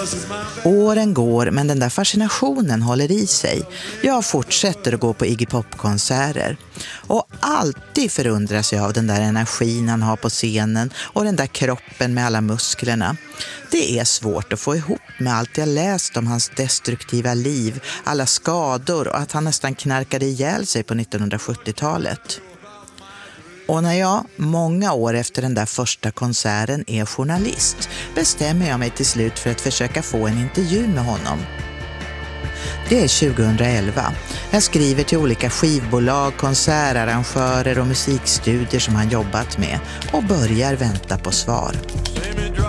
Åren går, men den där fascinationen håller i sig. Jag fortsätter att gå på Iggy Pop-konserter. Och alltid förundras jag av den där energin han har på scenen och den där kroppen med alla musklerna. Det är svårt att få ihop med allt jag läst om hans destruktiva liv, alla skador och att han nästan knarkade ihjäl sig på 1970-talet. Och när jag, många år efter den där första konserten, är journalist bestämmer jag mig till slut för att försöka få en intervju med honom. Det är 2011. Jag skriver till olika skivbolag, konsertarrangörer och musikstudier som han jobbat med och börjar vänta på svar.